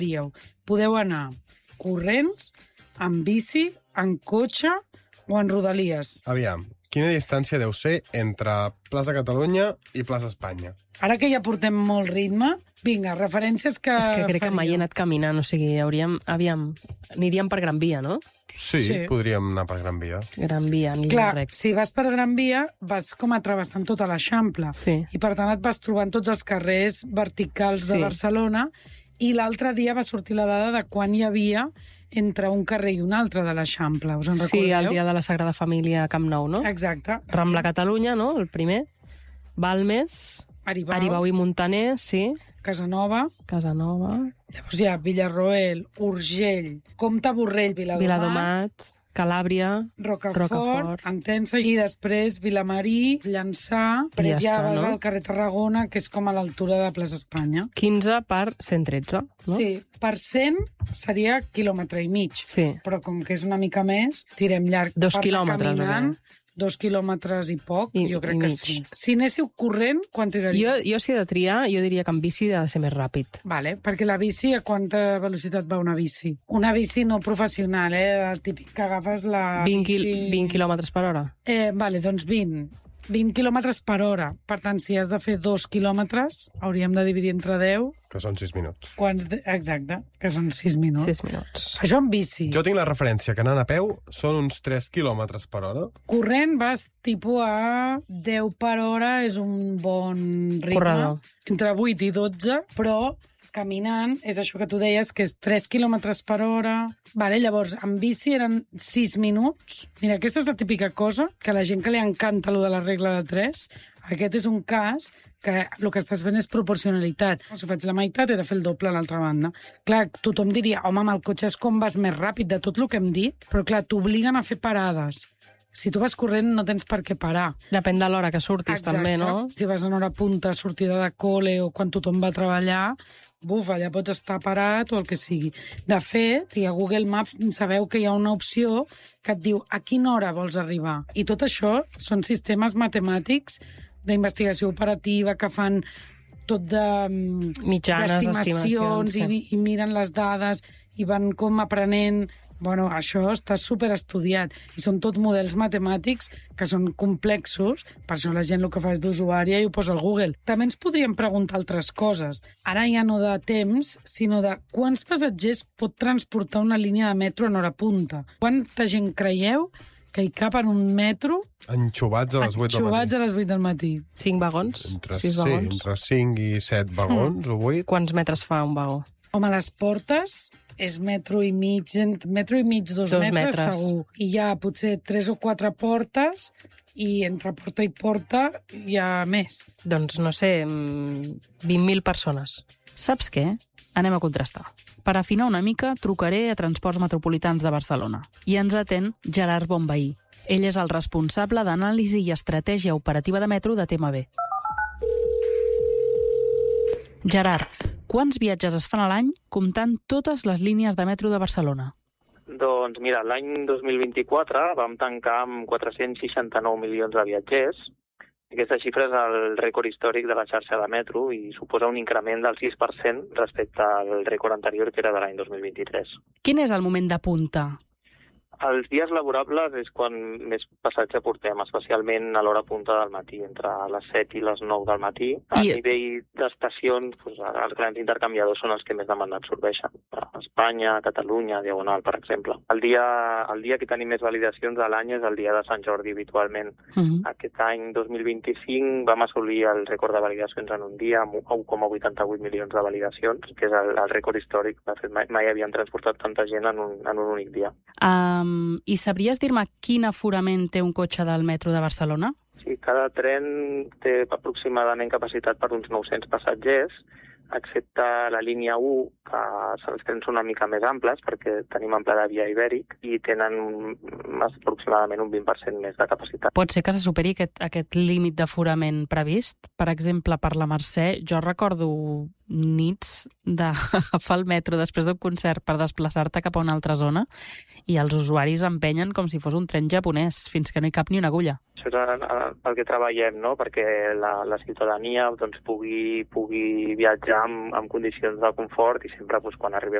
Podeu anar corrents, en bici, en cotxe o en rodalies. Aviam, quina distància deu ser entre Plaça Catalunya i Plaça Espanya? Ara que ja portem molt ritme, vinga, referències que És que crec que mai he faríeu. anat caminant, o sigui, aniríem per Gran Via, no? Sí, podríem anar per Gran Via. Gran Via, ni Clar, rec. si vas per Gran Via, vas com a travessant tota l'Eixample. Sí. I per tant et vas trobant tots els carrers verticals de Sí. Barcelona, i l'altre dia va sortir la dada de quan hi havia entre un carrer i un altre de l'Eixample. Us en recordeu? Sí, el dia de la Sagrada Família a Camp Nou, no? Exacte. Rambla Catalunya, no?, el primer. Balmes, Aribau i Montaner, sí. Casanova. Casanova. Llavors hi ha Villarroel, Urgell, Comte Borrell, Viladomat, Calàbria, Rocafort, Entença, i després Vilamarí, Llançà, després ja ja està, vas no? al carrer Tarragona, que és com a l'altura de Plaça Espanya. 15 per 113, no? Sí, per 100 seria quilòmetre i mig. Sí. Però com que és una mica més, tirem llarg. 2 Per anar quilòmetres, caminant, 2 quilòmetres i poc, I- jo crec i que mig. sí. Si anéssiu corrent, quan trigaríeu? Jo si he de triar, jo diria que en bici ha de ser més ràpid. Vale, perquè la bici, a quanta velocitat va una bici? Una bici no professional, el típic que agafes la 20 quilòmetres per hora. Vale, doncs 20. 20 quilòmetres per hora. Per tant, si has de fer 2 quilòmetres, hauríem de dividir entre 10. Que són 6 minuts. Exacte, que són 6 minuts. 6 minuts. Això en bici. Jo tinc la referència que anant a peu són uns 3 quilòmetres per hora. Corrent vas tipus a 10 per hora, és un bon ritme. Corredor. Entre 8 i 12, però caminant és això que tu deies, que és 3 quilòmetres per hora. Vale, llavors, en bici eren 6 minuts. Mira, aquesta és la típica cosa, que a la gent que li encanta lo de la regla de 3, aquest és un cas que el que estàs fent és proporcionalitat. Si faig la meitat, he de fer el doble a l'altra banda. Clar, tothom diria, home, amb el cotxe és com vas més ràpid de tot el que hem dit, però clar, t'obliguen a fer parades. Si tu vas corrent no tens per què parar. Depèn de l'hora que surtis, també, no? Si vas en hora punta, sortida de col·le o quan tothom va a treballar, allà pots estar parat o el que sigui. De fet, i a Google Maps sabeu que hi ha una opció que et diu a quina hora vols arribar. I tot això són sistemes matemàtics d'investigació operativa que fan tot de Mitjanes, estimacions, i miren les dades i van com aprenent. Bueno, això està superestudiat i són tot models matemàtics que són complexos, per això la gent el que fa és d'usuària i ho posa al Google. També ens podríem preguntar altres coses. Ara ja no de temps, sinó de quants passatgers pot transportar una línia de metro en hora punta. Quanta gent creieu que hi cap en un metro Enxubats a les 8 del matí. a les 8 del matí? 5 vagons? 6 Sí, vagons? entre 5 i 7 vagons o 8. Quants metres fa un vagó? Home, les portes és metro i mig, 2 2 metres metres. segur. I hi ha potser 3 o 4 portes i entre porta i porta hi ha més. Doncs, no sé, 20.000 persones. Saps què? Anem a contrastar. Per afinar una mica, trucaré a Transports Metropolitans de Barcelona. I ens atén Gerard Bonveí. Ell és el responsable d'anàlisi i estratègia operativa de metro de TMB. Gerard, quants viatges es fan a l'any comptant totes les línies de metro de Barcelona? Doncs mira, l'any 2024 vam tancar amb 469 milions de viatgers. Aquesta xifra és el rècord històric de la xarxa de metro i suposa un increment del 6% respecte al rècord anterior, que era de l'any 2023. Quin és el moment de punta? Els dies laborables és quan més passatge portem, especialment a l'hora punta del matí, entre les 7 i les 9 del matí. A nivell d'estacions, els grans intercanviadors són els que més demanda absorbeixen. A Espanya, a Catalunya, Diagonal, per exemple. El dia que tenim més validacions de l'any és el dia de Sant Jordi, habitualment. Aquest any 2025 vam assolir el rècord de validacions en un dia, amb 1,88 milions de validacions, que és el rècord històric. De fet, mai havíem transportat tanta gent en un únic dia. I sabries dir-me quin aforament té un cotxe del metro de Barcelona? Sí, cada tren té aproximadament capacitat per uns 900 passatgers, excepte la línia 1, que els trens són una mica més amples, perquè tenim ample de via ibèric, i tenen aproximadament un 20% més de capacitat. Pot ser que se superi aquest límit d'aforament previst? Per exemple, per la Mercè, jo recordo nits d'agafar el metro després d'un concert per desplaçar-te cap a una altra zona i els usuaris empenyen com si fos un tren japonès, fins que no hi cap ni una agulla. Això és el que treballem, no? Perquè la ciutadania doncs, pugui viatjar amb condicions de confort i sempre quan arribem